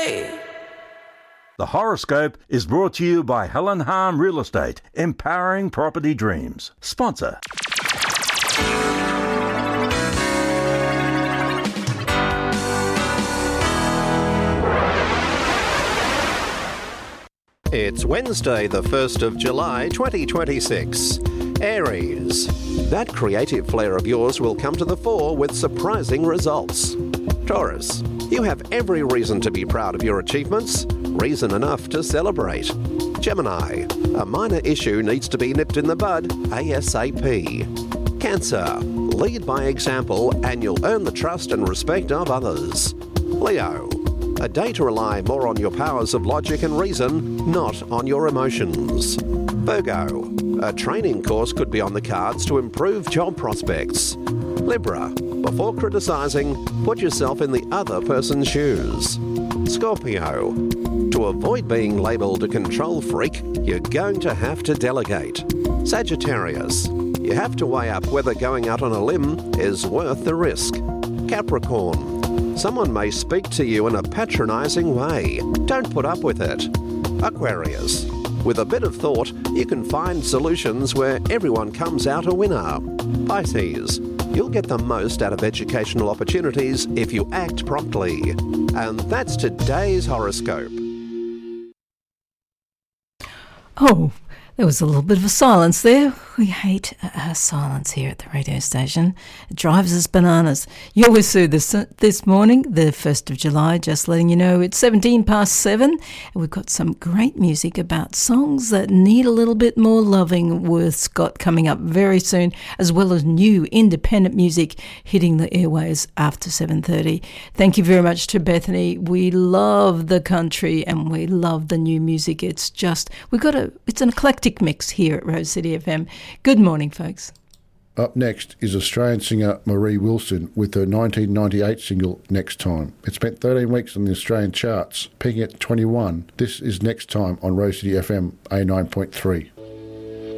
Wednesday. The horoscope is brought to you by Helen Harm Real Estate, empowering property dreams. Sponsor. It's Wednesday, the 1st of July, 2026. Aries. That creative flair of yours will come to the fore with surprising results. Taurus. You have every reason to be proud of your achievements, reason enough to celebrate. Gemini. A minor issue needs to be nipped in the bud ASAP. Cancer. Lead by example and you'll earn the trust and respect of others. Leo. A day to rely more on your powers of logic and reason, not on your emotions. Virgo. A training course could be on the cards to improve job prospects. Libra. Before criticising, put yourself in the other person's shoes. Scorpio. To avoid being labelled a control freak, you're going to have to delegate. Sagittarius. You have to weigh up whether going out on a limb is worth the risk. Capricorn. Someone may speak to you in a patronising way. Don't put up with it. Aquarius. With a bit of thought, you can find solutions where everyone comes out a winner. Pisces. You'll get the most out of educational opportunities if you act promptly. And that's today's horoscope. Oh, there was a little bit of a silence there. We hate silence here at the radio station. It drives us bananas. You're with Sue this morning, the 1st of July, just letting you know it's 7:17, and we've got some great music about songs that need a little bit more loving with Scott coming up very soon, as well as new independent music hitting the airways after 7:30. Thank you very much to Bethany. We love the country and we love the new music. It's just, it's an eclectic mix here at Rose City FM. Good morning, folks. Up next is Australian singer Marie Wilson with her 1998 single Next Time. It spent 13 weeks on the Australian charts, peaking at 21. This is Next Time on Rose City FM A9.3.